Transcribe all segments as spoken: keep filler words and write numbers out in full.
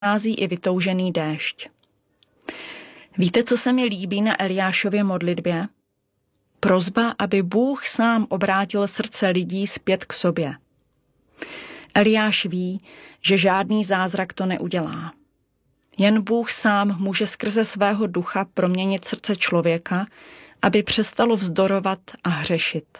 přichází i vytoužený déšť. Víte, co se mi líbí na Eliášově modlitbě? Prosba, aby Bůh sám obrátil srdce lidí zpět k sobě. Eliáš ví, že žádný zázrak to neudělá. Jen Bůh sám může skrze svého ducha proměnit srdce člověka, aby přestalo vzdorovat a hřešit.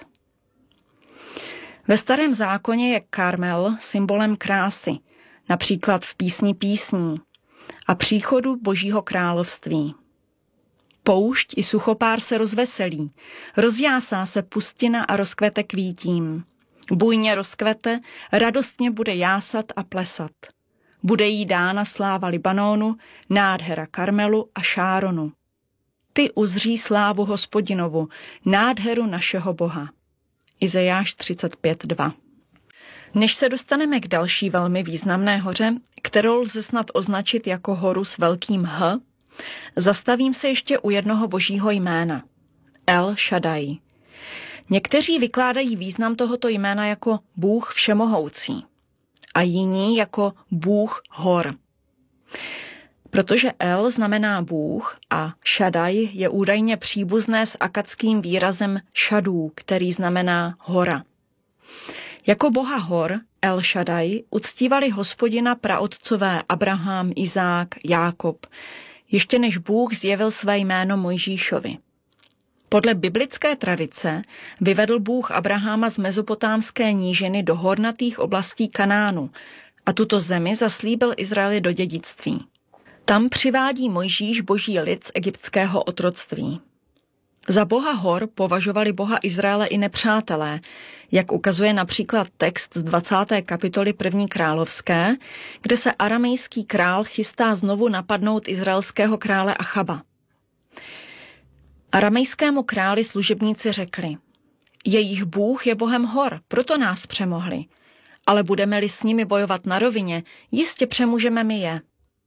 Ve Starém zákoně je Karmel symbolem krásy, například v písni písní, a příchodu Božího království. Poušť i suchopár se rozveselí, rozjásá se pustina a rozkvete kvítím. Bujně rozkvete, radostně bude jásat a plesat. Bude jí dána sláva Libanonu, nádhera Karmelu a Šáronu. Ty uzří slávu Hospodinovu, nádheru našeho Boha. Izajáš třicet pět dva. Než se dostaneme k další velmi významné hoře, kterou lze snad označit jako horu s velkým H, zastavím se ještě u jednoho božího jména. El Shaddai. Někteří vykládají význam tohoto jména jako Bůh všemohoucí a jiní jako Bůh hor. Protože El znamená Bůh a Shaddai je údajně příbuzné s akadským výrazem Shadů, který znamená hora. Jako boha hor El Shaddai uctívali Hospodina praotcové Abraham, Izák, Jákob, ještě než Bůh zjevil své jméno Mojžíšovi. Podle biblické tradice vyvedl Bůh Abrahama z mezopotámské nížiny do hornatých oblastí Kanánu a tuto zemi zaslíbil Izraeli do dědictví. Tam přivádí Mojžíš boží lid z egyptského otroctví. Za boha hor považovali boha Izraele i nepřátelé, jak ukazuje například text z dvacáté kapitoly první královské, kde se aramejský král chystá znovu napadnout izraelského krále Achaba. Aramejskému králi služebníci řekli: jejich Bůh je bohem hor, proto nás přemohli, ale budeme-li s nimi bojovat na rovině, jistě přemůžeme my je.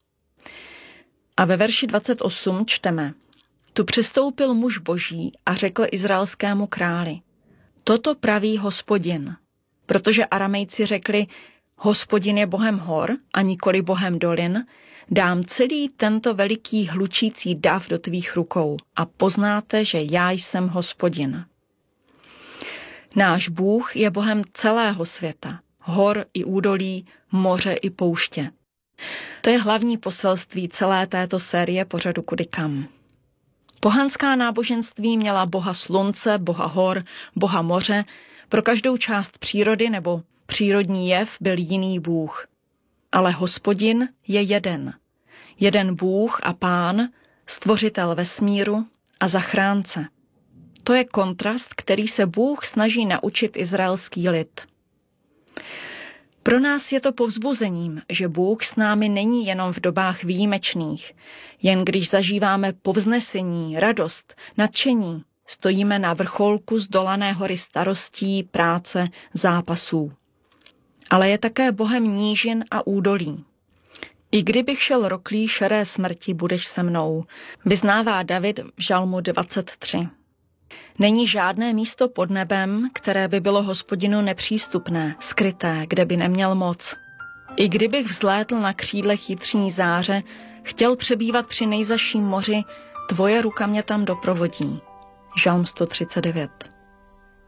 A ve verši dvacet osm čteme: tu přistoupil muž boží a řekl izraelskému králi: toto praví Hospodin, protože Aramejci řekli: Hospodin je bohem hor a nikoli bohem dolin, dám celý tento veliký hlučící dav do tvých rukou a poznáte, že já jsem Hospodin. Náš Bůh je bohem celého světa, hor i údolí, moře i pouště. To je hlavní poselství celé této série pořadu Kudy kam. Pohanská náboženství měla boha slunce, boha hor, boha moře, pro každou část přírody nebo přírodní jev byl jiný Bůh. Ale Hospodin je jeden. Jeden Bůh a Pán, stvořitel vesmíru a zachránce. To je kontrast, který se Bůh snaží naučit izraelský lid. Pro nás je to povzbuzením, že Bůh s námi není jenom v dobách výjimečných, jen když zažíváme povznesení, radost, nadšení, stojíme na vrcholku zdolané hory starostí, práce, zápasů. Ale je také Bohem nížin a údolí. I kdybych šel roklí šeré smrti, budeš se mnou, vyznává David v žalmu dvacet tři. Není žádné místo pod nebem, které by bylo Hospodinu nepřístupné, skryté, kde by neměl moc. I kdybych vzlétl na křídlech jitřní záře, chtěl přebývat při nejzaším moři, tvoje ruka mě tam doprovodí. Žalm sto třicet devět.